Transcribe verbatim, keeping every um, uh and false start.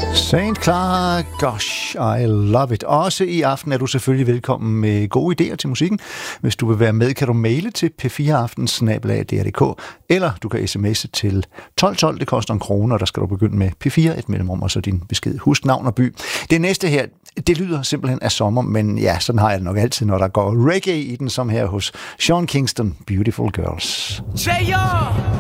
Saint Clara, gosh, I love it. Også i aften er du selvfølgelig velkommen med gode idéer til musikken. Hvis du vil være med, kan du maile til p fire aften snabel-a d r punktum d k, eller du kan sms'e til tolv tolv, det koster en krone, og der skal du begynde med P fire, et mellemrum, og så din besked. Husk navn og by. Det næste her, det lyder simpelthen af sommer, men ja, sådan har jeg det nok altid, når der går reggae i den, som her hos Sean Kingston, Beautiful Girls. J R